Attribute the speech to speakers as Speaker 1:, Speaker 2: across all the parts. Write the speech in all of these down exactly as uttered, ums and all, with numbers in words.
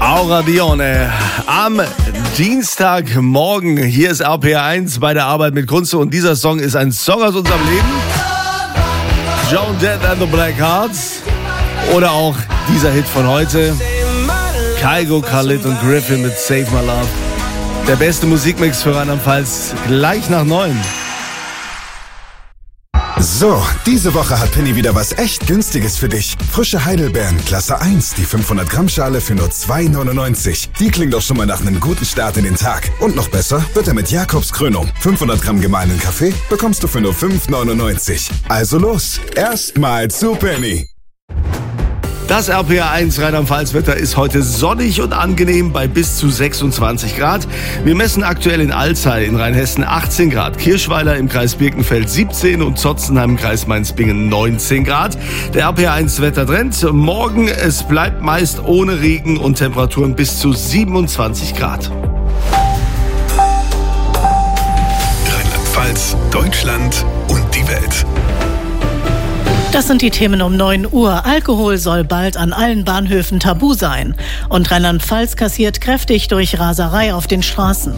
Speaker 1: Aura Dione am Dienstagmorgen. Hier ist R P R eins bei der Arbeit mit Kunze und dieser Song ist ein Song aus unserem Leben. Joan Jett and the Blackhearts oder auch dieser Hit von heute. Kygo, Khalid und Griffin mit Save My Love. Der beste Musikmix für Rheinland-Pfalz gleich nach neun.
Speaker 2: So, diese Woche hat Penny wieder was echt Günstiges für dich. Frische Heidelbeeren, Klasse eins, die fünfhundert Gramm Schale für nur zwei neunundneunzig. Die klingt doch schon mal nach einem guten Start in den Tag. Und noch besser wird er mit Jakobs Krönung. fünfhundert Gramm gemahlenen Kaffee bekommst du für nur fünf neunundneunzig. Also los, erstmal zu Penny.
Speaker 1: Das R P R eins Rheinland-Pfalz-Wetter ist heute sonnig und angenehm bei bis zu sechsundzwanzig Grad. Wir messen aktuell in Alzey in Rheinhessen achtzehn Grad, Kirchweiler im Kreis Birkenfeld siebzehn und Zotzenheim im Kreis Mainz-Bingen neunzehn Grad. Der R P R eins Wettertrend. Morgen, es bleibt meist ohne Regen und Temperaturen bis zu siebenundzwanzig Grad.
Speaker 2: Rheinland-Pfalz, Deutschland und die Welt.
Speaker 3: Das sind die Themen um neun Uhr. Alkohol soll bald an allen Bahnhöfen tabu sein. Und Rheinland-Pfalz kassiert kräftig durch Raserei auf den Straßen.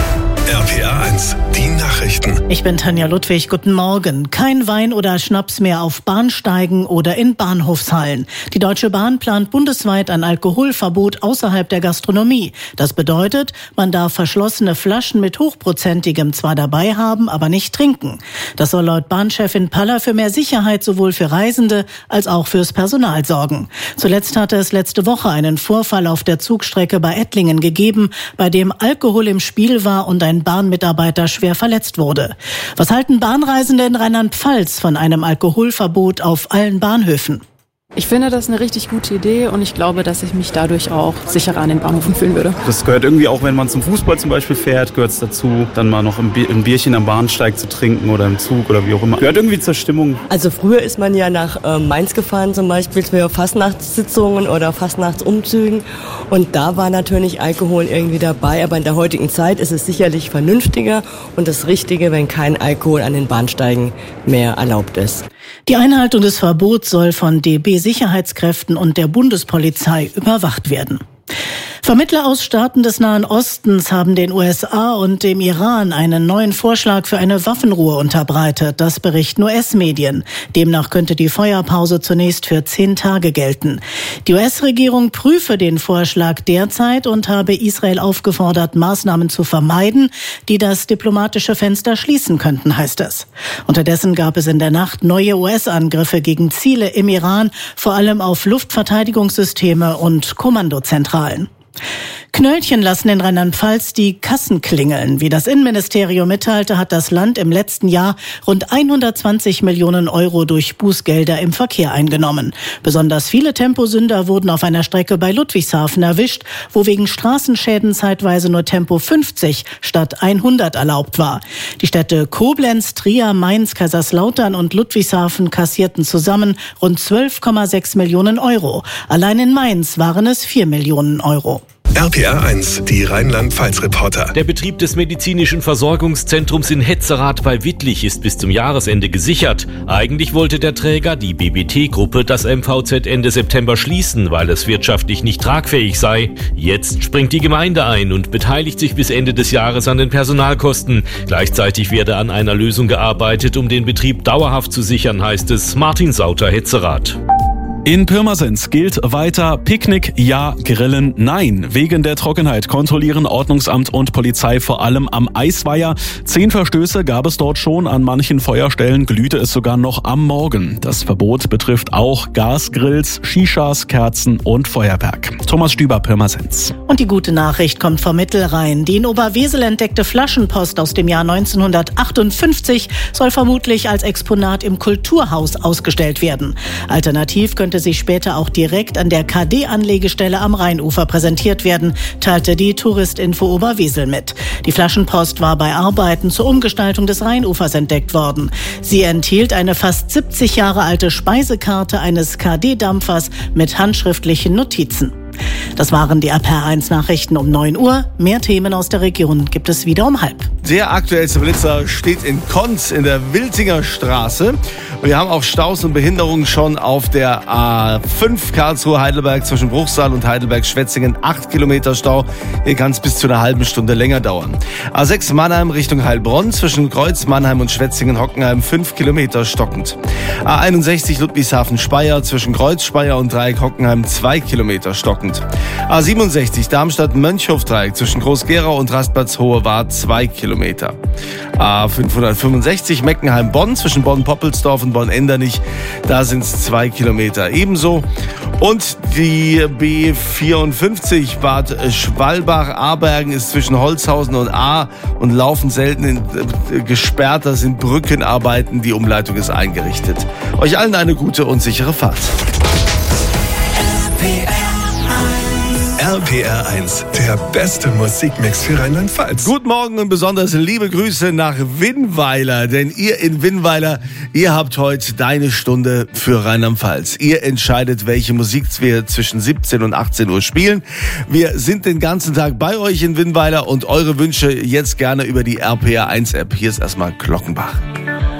Speaker 2: R P R eins, die Nachrichten.
Speaker 3: Ich bin Tanja Ludwig, guten Morgen. Kein Wein oder Schnaps mehr auf Bahnsteigen oder in Bahnhofshallen. Die Deutsche Bahn plant bundesweit ein Alkoholverbot außerhalb der Gastronomie. Das bedeutet, man darf verschlossene Flaschen mit hochprozentigem zwar dabei haben, aber nicht trinken. Das soll laut Bahnchefin Paller für mehr Sicherheit sowohl für Reisende als auch fürs Personal sorgen. Zuletzt hatte es letzte Woche einen Vorfall auf der Zugstrecke bei Ettlingen gegeben, bei dem Alkohol im Spiel war und ein Bahnmitarbeiter schwer verletzt wurde. Was halten Bahnreisende in Rheinland-Pfalz von einem Alkoholverbot auf allen Bahnhöfen?
Speaker 4: Ich finde das eine richtig gute Idee und ich glaube, dass ich mich dadurch auch sicherer an den Bahnhöfen fühlen würde.
Speaker 5: Das gehört irgendwie auch, wenn man zum Fußball zum Beispiel fährt, gehört es dazu, dann mal noch ein Bierchen am Bahnsteig zu trinken oder im Zug oder wie auch immer. Gehört irgendwie zur Stimmung.
Speaker 6: Also früher ist man ja nach äh, Mainz gefahren zum Beispiel für Fastnachtssitzungen oder Fastnachtsumzügen und da war natürlich Alkohol irgendwie dabei, aber in der heutigen Zeit ist es sicherlich vernünftiger und das Richtige, wenn kein Alkohol an den Bahnsteigen mehr erlaubt ist.
Speaker 3: Die Einhaltung des Verbots soll von D B-Sicherheitskräften und der Bundespolizei überwacht werden. Vermittler aus Staaten des Nahen Ostens haben den U S A und dem Iran einen neuen Vorschlag für eine Waffenruhe unterbreitet. Das berichten U S-Medien. Demnach könnte die Feuerpause zunächst für zehn Tage gelten. Die U S-Regierung prüfe den Vorschlag derzeit und habe Israel aufgefordert, Maßnahmen zu vermeiden, die das diplomatische Fenster schließen könnten, heißt es. Unterdessen gab es in der Nacht neue U S-Angriffe gegen Ziele im Iran, vor allem auf Luftverteidigungssysteme und Kommandozentralen. Knöllchen lassen in Rheinland-Pfalz die Kassen klingeln. Wie das Innenministerium mitteilte, hat das Land im letzten Jahr rund hundertzwanzig Millionen Euro durch Bußgelder im Verkehr eingenommen. Besonders viele Temposünder wurden auf einer Strecke bei Ludwigshafen erwischt, wo wegen Straßenschäden zeitweise nur Tempo fünfzig statt hundert erlaubt war. Die Städte Koblenz, Trier, Mainz, Kaiserslautern und Ludwigshafen kassierten zusammen rund zwölf Komma sechs Millionen Euro. Allein in Mainz waren es vier Millionen Euro.
Speaker 2: R P R eins, die Rheinland-Pfalz-Reporter.
Speaker 7: Der Betrieb des medizinischen Versorgungszentrums in Hetzerath bei Wittlich ist bis zum Jahresende gesichert. Eigentlich wollte der Träger, die B B T-Gruppe, das M V Z Ende September schließen, weil es wirtschaftlich nicht tragfähig sei. Jetzt springt die Gemeinde ein und beteiligt sich bis Ende des Jahres an den Personalkosten. Gleichzeitig werde an einer Lösung gearbeitet, um den Betrieb dauerhaft zu sichern, heißt es. Martin Sauter, Hetzerath.
Speaker 8: In Pirmasens gilt weiter Picknick ja, Grillen nein. Wegen der Trockenheit kontrollieren Ordnungsamt und Polizei vor allem am Eisweiher. Zehn Verstöße gab es dort schon, an manchen Feuerstellen glühte es sogar noch am Morgen. Das Verbot betrifft auch Gasgrills, Shishas, Kerzen und Feuerwerk. Thomas Stüber, Pirmasens.
Speaker 3: Und die gute Nachricht kommt vom Mittelrhein. Die in Oberwesel entdeckte Flaschenpost aus dem Jahr neunzehnhundertachtundfünfzig soll vermutlich als Exponat im Kulturhaus ausgestellt werden. Alternativ könnte sich später auch direkt an der K D-Anlegestelle am Rheinufer präsentiert werden, teilte die Touristinfo Oberwesel mit. Die Flaschenpost war bei Arbeiten zur Umgestaltung des Rheinufers entdeckt worden. Sie enthielt eine fast siebzig Jahre alte Speisekarte eines K D-Dampfers mit handschriftlichen Notizen. Das waren die R P R eins Nachrichten um neun Uhr. Mehr Themen aus der Region gibt es wieder um halb.
Speaker 1: Der aktuellste Blitzer steht in Konz in der Wiltinger Straße. Wir haben auch Staus und Behinderungen schon auf der A fünf Karlsruhe-Heidelberg zwischen Bruchsal und Heidelberg-Schwetzingen. acht Kilometer Stau. Hier kann es bis zu einer halben Stunde länger dauern. A sechs Mannheim Richtung Heilbronn zwischen Kreuz, Mannheim und Schwetzingen-Hockenheim. fünf Kilometer stockend. A einundsechzig Ludwigshafen-Speyer zwischen Kreuz, Speyer und Dreieck Hockenheim. zwei Kilometer stockend. A siebenundsechzig Darmstadt-Mönchhof-Dreieck zwischen Groß-Gerau und Rastplatz-Hohe-Wart. zwei Kilometer. A fünfhundertfünfundsechzig Meckenheim-Bonn zwischen Bonn-Poppelsdorf und Bonn-Endernich. Da sind es zwei Kilometer ebenso. Und die B vierundfünfzig Bad Schwalbach-Abergen ist zwischen Holzhausen und A und laufen selten in, äh, gesperrt. Da sind Brückenarbeiten. Die Umleitung ist eingerichtet. Euch allen eine gute und sichere Fahrt.
Speaker 2: R P R eins, der beste Musikmix für Rheinland-Pfalz.
Speaker 1: Guten Morgen und besonders liebe Grüße nach Winnweiler, denn ihr in Winnweiler, ihr habt heute deine Stunde für Rheinland-Pfalz. Ihr entscheidet, welche Musik wir zwischen siebzehn und achtzehn Uhr spielen. Wir sind den ganzen Tag bei euch in Winnweiler und eure Wünsche jetzt gerne über die R P R eins App. Hier ist erstmal Glockenbach.